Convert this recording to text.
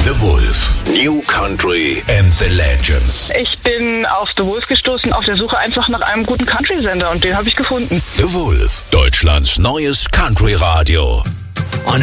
The Wolf. New Country and the Legends. Ich bin auf The Wolf gestoßen, auf der Suche einfach nach einem guten Country-Sender und den habe ich gefunden. The Wolf, Deutschlands neues Country-Radio.